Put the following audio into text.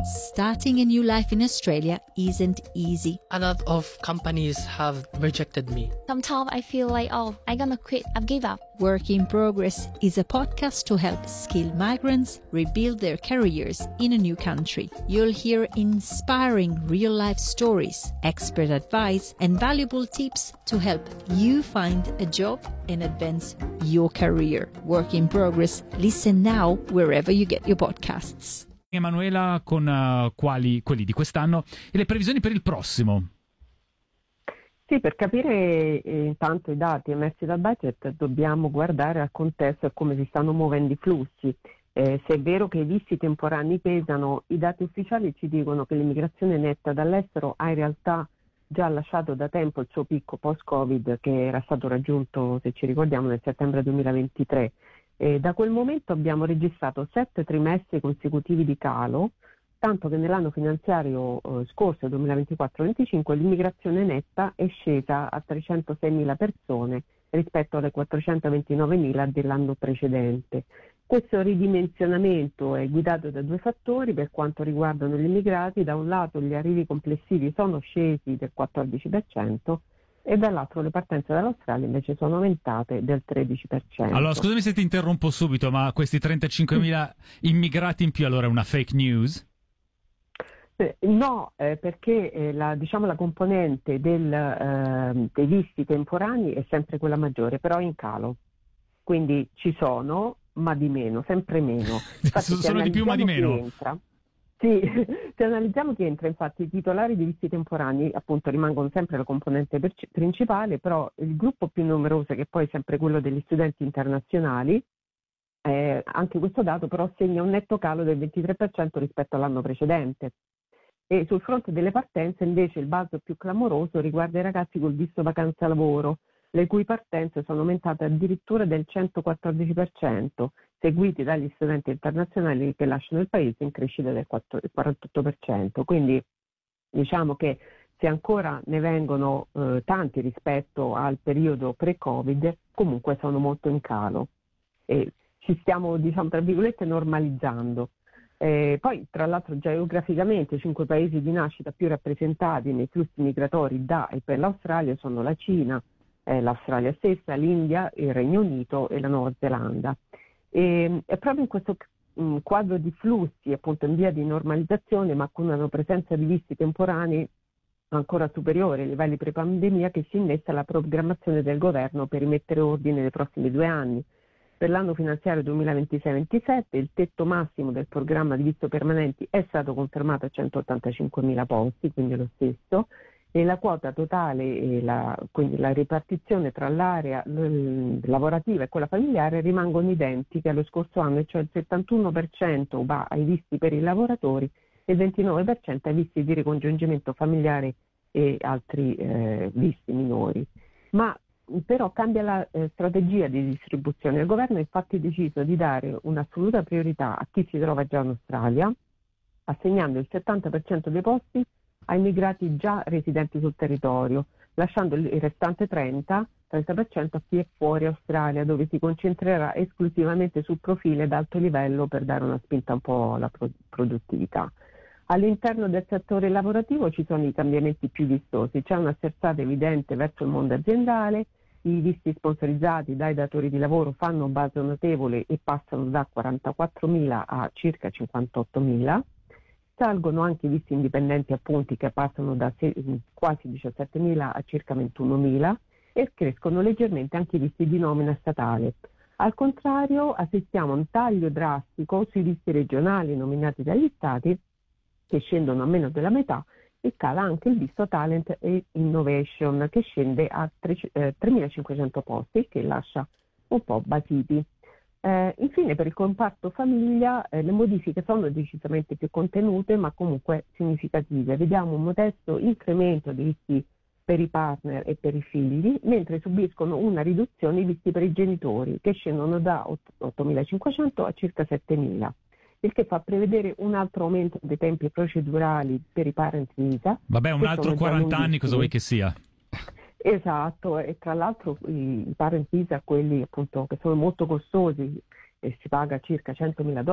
Starting a new life in Australia isn't easy. A lot of companies have rejected me. Sometimes I feel like, I'm gonna quit, I've give up. Work in Progress is a podcast to help skilled migrants rebuild their careers in a new country. You'll hear inspiring real-life stories, expert advice, and valuable tips to help you find a job and advance your career. Work in Progress. Listen now wherever you get your podcasts. Emanuela, con quelli di quest'anno e le previsioni per il prossimo. Sì, per capire intanto i dati emersi dal budget dobbiamo guardare al contesto e come si stanno muovendo i flussi. Se è vero che i visti temporanei pesano, i dati ufficiali ci dicono che l'immigrazione netta dall'estero ha in realtà già lasciato da tempo il suo picco post-Covid, che era stato raggiunto, se ci ricordiamo, nel settembre 2023. Da quel momento abbiamo registrato 7 trimestri consecutivi di calo, tanto che nell'anno finanziario scorso, 2024-25, l'immigrazione netta è scesa a 306.000 persone rispetto alle 429.000 dell'anno precedente. Questo ridimensionamento è guidato da due fattori per quanto riguardano gli immigrati. Da un lato gli arrivi complessivi sono scesi del 14%, e dall'altro le partenze dall'Australia invece sono aumentate del 13%. Allora, scusami se ti interrompo subito, ma questi 35.000 immigrati in più allora è una fake news? No, perché la componente dei visti temporanei è sempre quella maggiore, però in calo. Quindi ci sono, ma di meno, sempre meno. Infatti, sono di più, ma di meno. Sì, se analizziamo chi entra, infatti i titolari di visti temporanei appunto rimangono sempre la componente principale, però il gruppo più numeroso, che poi è sempre quello degli studenti internazionali, anche questo dato però segna un netto calo del 23% rispetto all'anno precedente. E sul fronte delle partenze invece il balzo più clamoroso riguarda i ragazzi col visto vacanza lavoro, le cui partenze sono aumentate addirittura del 114%, seguiti dagli studenti internazionali che lasciano il paese in crescita del 48%. Quindi diciamo che se ancora ne vengono tanti rispetto al periodo pre-Covid, comunque sono molto in calo e ci stiamo, tra virgolette, normalizzando. Poi tra l'altro geograficamente i 5 paesi di nascita più rappresentati nei flussi migratori da e per l'Australia sono la Cina, l'Australia stessa, l'India, il Regno Unito e la Nuova Zelanda. E proprio in questo quadro di flussi appunto in via di normalizzazione, ma con una presenza di visti temporanei ancora superiore ai livelli pre-pandemia, che si innesta la programmazione del governo per rimettere ordine nei prossimi 2 anni. Per l'anno finanziario 2026-27 il tetto massimo del programma di visto permanenti è stato confermato a 185.000 posti, quindi lo stesso, e la quota totale quindi la ripartizione tra l'area lavorativa e quella familiare rimangono identiche allo scorso anno, cioè il 71% va ai visti per i lavoratori e il 29% ai visti di ricongiungimento familiare e altri visti minori. Ma però cambia la strategia di distribuzione. Il governo ha infatti deciso di dare un'assoluta priorità a chi si trova già in Australia, assegnando il 70% dei posti ai immigrati già residenti sul territorio, lasciando il restante 30% a chi è fuori Australia, dove si concentrerà esclusivamente su profili ad alto livello per dare una spinta un po' alla produttività. All'interno del settore lavorativo ci sono i cambiamenti più vistosi, c'è una sterzata evidente verso il mondo aziendale, i visti sponsorizzati dai datori di lavoro fanno un balzo notevole e passano da 44.000 a circa 58.000. Salgono anche i visti indipendenti appunti, che passano da quasi 17.000 a circa 21.000, e crescono leggermente anche i visti di nomina statale. Al contrario, assistiamo a un taglio drastico sui visti regionali nominati dagli stati, che scendono a meno della metà, e cala anche il visto Talent e Innovation, che scende a 3.500 posti, che lascia un po' basiti. Infine, per il comparto famiglia le modifiche sono decisamente più contenute, ma comunque significative. Vediamo un modesto incremento dei visti per i partner e per i figli, mentre subiscono una riduzione i visti per i genitori, che scendono da 8.500 a circa 7.000, il che fa prevedere un altro aumento dei tempi procedurali per i parent visa. Vabbè, un altro 40 anni cosa vuoi che sia? Esatto, e tra l'altro i parent visa, quelli appunto che sono molto costosi, si paga circa $100.000